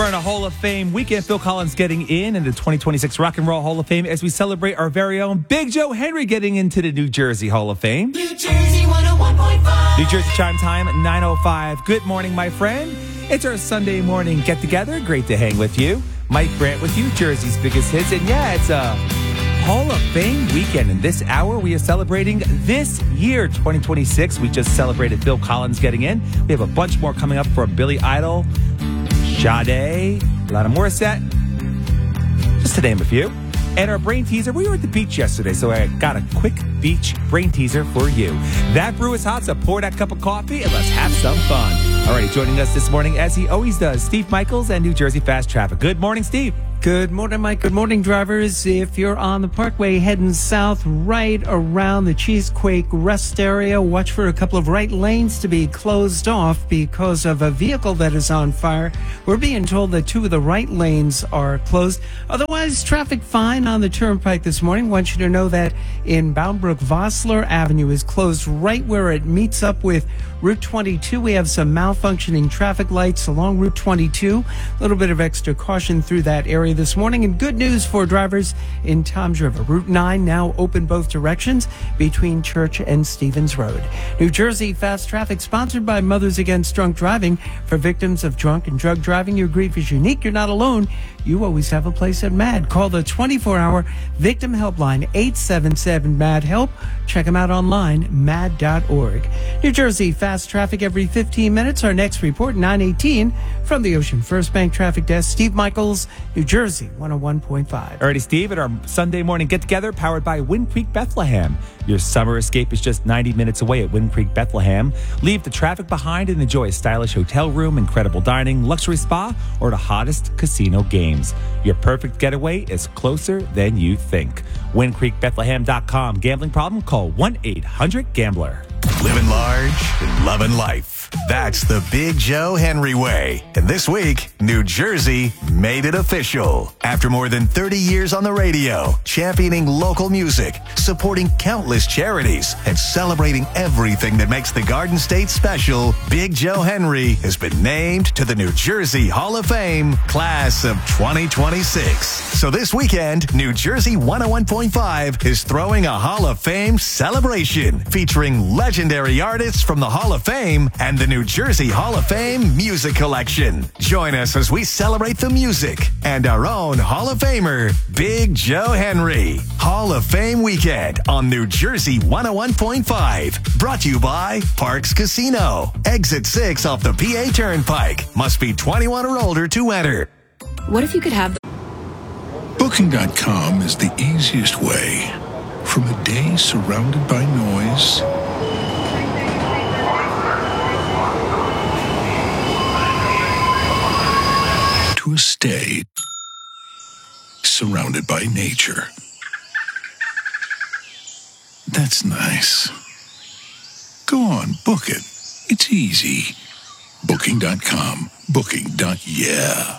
in a Hall of Fame weekend. Phil Collins getting in the 2026 Rock and Roll Hall of Fame as we celebrate our very own Big Joe Henry getting into the New Jersey Hall of Fame. New Jersey 101.5. New Jersey chime time, 9:05. Good morning, my friend. It's our Sunday morning get-together. Great to hang with you. Mike Brandt with you, Jersey's biggest hits. And yeah, it's a Hall of Fame weekend. In this hour, we are celebrating this year, 2026. We just celebrated Phil Collins getting in. We have a bunch more coming up from Billy Idol, Sade, Alanis Morissette, just to name a few. And our brain teaser, we were at the beach yesterday, so I got a quick beach brain teaser for you. That brew is hot, so pour that cup of coffee and let's have some fun. Alrighty, joining us this morning, as he always does, Steve Michaels and New Jersey Fast Traffic. Good morning, Steve. Good morning, Mike. Good morning, drivers. If you're on the Parkway heading south right around the Cheesequake Rest area, watch for a couple of right lanes to be closed off because of a vehicle that is on fire. We're being told that 2 of the right lanes are closed. Otherwise, traffic fine on the Turnpike this morning. Want you to know that in Bound Brook, Vossler Avenue is closed right where it meets up with Route 22. We have some malfunctioning traffic lights along Route 22. A little bit of extra caution through that area this morning. And good news for drivers in Toms River. Route 9 now open both directions between Church and Stevens Road. New Jersey Fast Traffic, sponsored by Mothers Against Drunk Driving. For victims of drunk and drug driving, your grief is unique. You're not alone. You always have a place at MAD. Call the 24-hour victim helpline, 877-MAD-HELP. Check them out online, mad.org. New Jersey Fast Traffic every 15 minutes. Our next report, 9:18, from the Ocean First Bank Traffic Desk. Steve Michaels, New Jersey 101.5. Alrighty, Steve, at our Sunday morning get-together, powered by Wind Creek Bethlehem. Your summer escape is just 90 minutes away at Wind Creek Bethlehem. Leave the traffic behind and enjoy a stylish hotel room, incredible dining, luxury spa, or the hottest casino games. Your perfect getaway is closer than you think. WindCreekBethlehem.com. Gambling problem? Call 1-800-GAMBLER. Living large and loving life. That's the Big Joe Henry way. And this week, New Jersey made it official. After more than 30 years on the radio, championing local music, supporting countless charities, and celebrating everything that makes the Garden State special, Big Joe Henry has been named to the New Jersey Hall of Fame Class of 2026. So this weekend, New Jersey 101.5 is throwing a Hall of Fame celebration featuring legendary artists from the Hall of Fame and the New Jersey Hall of Fame Music Collection. Join us as we celebrate the music and our own Hall of Famer, Big Joe Henry. Hall of Fame Weekend on New Jersey 101.5. Brought to you by Parks Casino. Exit 6 off the PA Turnpike. Must be 21 or older to enter. What if you could have... Booking.com is the easiest way. From a day surrounded by noise to a stay surrounded by nature. That's nice. Go on, book it. It's easy. Booking.com. Booking.yeah.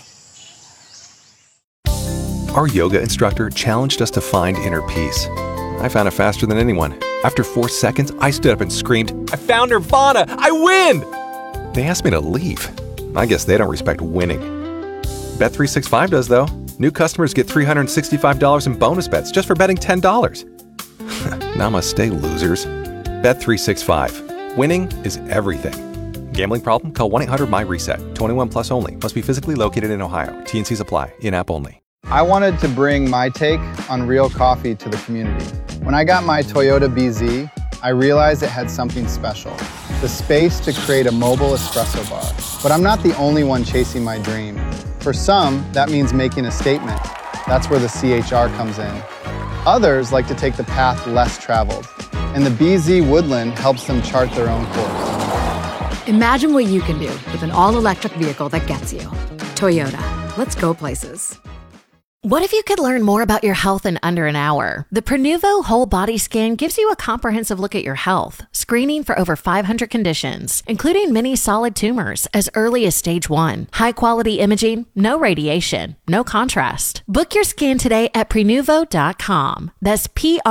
Our yoga instructor challenged us to find inner peace. I found it faster than anyone. After 4 seconds, I stood up and screamed, "I found Nirvana! I win!" They asked me to leave. I guess they don't respect winning. Bet365 does, though. New customers get $365 in bonus bets just for betting $10. Namaste, losers. Bet365. Winning is everything. Gambling problem? Call 1-800-MY-RESET. 21 plus only. Must be physically located in Ohio. T&Cs apply. In-app only. I wanted to bring my take on real coffee to the community. When I got my Toyota BZ, I realized it had something special. The space to create a mobile espresso bar. But I'm not the only one chasing my dream. For some, that means making a statement. That's where the CHR comes in. Others like to take the path less traveled. And the BZ Woodland helps them chart their own course. Imagine what you can do with an all-electric vehicle that gets you. Toyota. Let's go places. What if you could learn more about your health in under an hour? The Prenuvo Whole Body Scan gives you a comprehensive look at your health, screening for over 500 conditions, including many solid tumors as early as stage 1. High-quality imaging, no radiation, no contrast. Book your scan today at Prenuvo.com. That's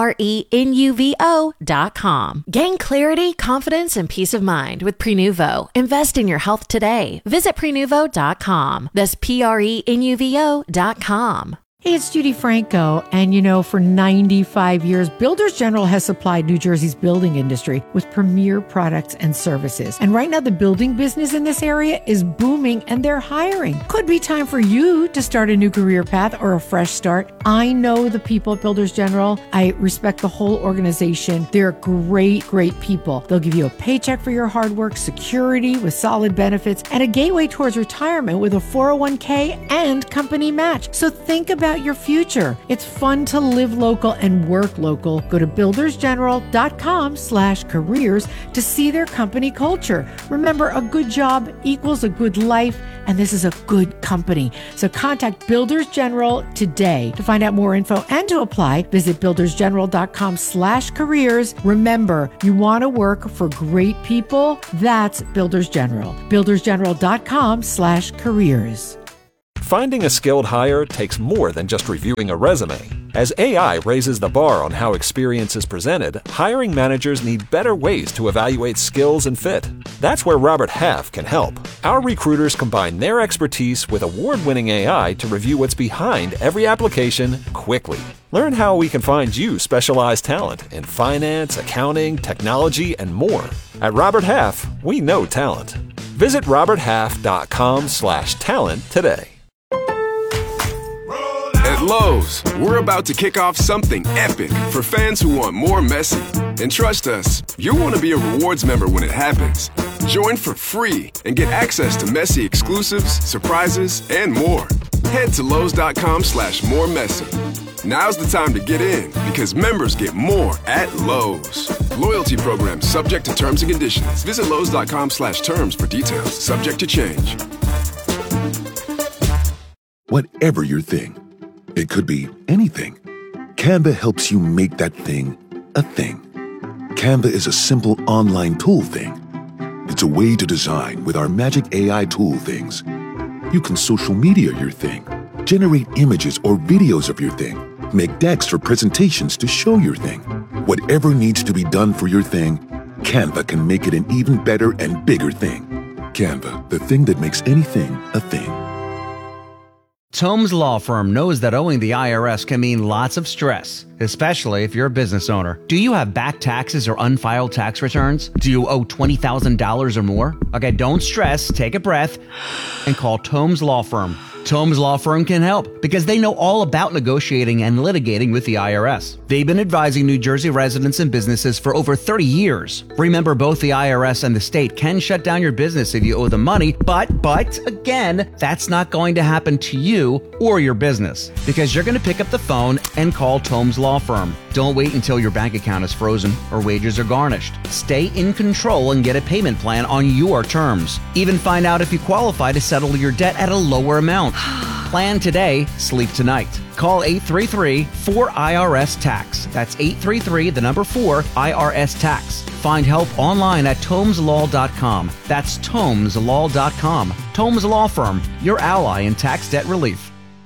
Prenuvo.com. Gain clarity, confidence, and peace of mind with Prenuvo. Invest in your health today. Visit Prenuvo.com. That's Prenuvo.com. Hey, it's Judy Franco, and for 95 years, Builders General has supplied New Jersey's building industry with premier products and services. And right now, the building business in this area is booming, and they're hiring. Could be time for you to start a new career path or a fresh start. I know the people at Builders General. I respect the whole organization. They're great, great people. They'll give you a paycheck for your hard work, security with solid benefits, and a gateway towards retirement with a 401k and company match. So think about your future. It's fun to live local and work local. Go to buildersgeneral.com/careers to see their company culture. Remember, a good job equals a good life, and this is a good company. So contact Builders General today. To find out more info and to apply, visit buildersgeneral.com/careers. Remember, you want to work for great people? That's Builders General. buildersgeneral.com/careers. Finding a skilled hire takes more than just reviewing a resume. As AI raises the bar on how experience is presented, hiring managers need better ways to evaluate skills and fit. That's where Robert Half can help. Our recruiters combine their expertise with award-winning AI to review what's behind every application quickly. Learn how we can find you specialized talent in finance, accounting, technology, and more. At Robert Half, we know talent. Visit roberthalf.com/talent today. At Lowe's, we're about to kick off something epic for fans who want more Messi. And trust us, you'll want to be a rewards member when it happens. Join for free and get access to Messi exclusives, surprises, and more. Head to Lowe's.com/more Messi. Now's the time to get in because members get more at Lowe's. Loyalty program subject to terms and conditions. Visit Lowe's.com/terms for details. Subject to change. Whatever your thing, it could be anything. Canva helps you make that thing a thing. Canva is a simple online tool thing. It's a way to design with our magic AI tool things. You can social media your thing, generate images or videos of your thing, make decks for presentations to show your thing. Whatever needs to be done for your thing, Canva can make it an even better and bigger thing. Canva, the thing that makes anything a thing. Tomes Law Firm knows that owing the IRS can mean lots of stress, especially if you're a business owner. Do you have back taxes or unfiled tax returns? Do you owe $20,000 or more? Okay, don't stress, take a breath, and call Tomes Law Firm. Tomes Law Firm can help because they know all about negotiating and litigating with the IRS. They've been advising New Jersey residents and businesses for over 30 years. Remember, both the IRS and the state can shut down your business if you owe them money, but again, that's not going to happen to you or your business because you're going to pick up the phone and call Tomes Law Firm. Don't wait until your bank account is frozen or wages are garnished. Stay in control and get a payment plan on your terms. Even find out if you qualify to settle your debt at a lower amount. Plan today, sleep tonight. Call 833-4IRS-TAX. That's 833-4IRS-TAX. Find help online at TomesLaw.com. That's TomesLaw.com. Tomes Law Firm, your ally in tax debt relief.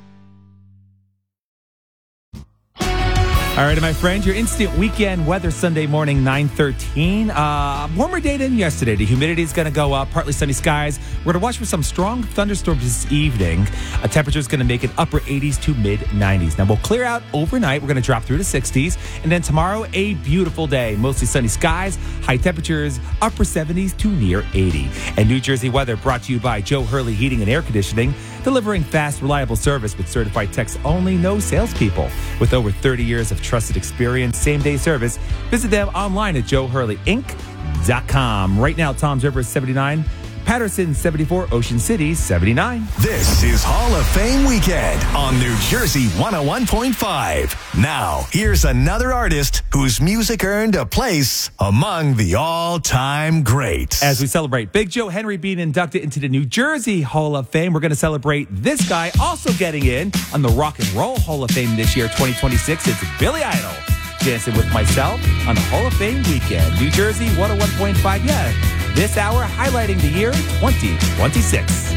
All right, my friends, your instant weekend weather Sunday morning, 9:13. Warmer day than yesterday. The humidity is going to go up, partly sunny skies. We're going to watch for some strong thunderstorms this evening. Temperature is going to make it upper 80s to mid 90s. Now, we'll clear out overnight. We're going to drop through the 60s. And then tomorrow, a beautiful day. Mostly sunny skies, high temperatures, upper 70s to near 80. And New Jersey weather brought to you by Joe Hurley Heating and Air Conditioning, delivering fast, reliable service with certified techs only, no salespeople. With over 30 years of trusted experience, same-day service, visit them online at joehurleyinc.com. Right now, Tom's River is 79. Patterson 74, Ocean City 79. This is Hall of Fame weekend on New Jersey 101.5. Now, here's another artist whose music earned a place among the all-time greats. As we celebrate Big Joe Henry being inducted into the New Jersey Hall of Fame, we're going to celebrate this guy also getting in on the Rock and Roll Hall of Fame this year, 2026. It's Billy Idol. Dancing with myself on the Hall of Fame weekend. New Jersey 101.5, yeah. This hour highlighting the year 2026.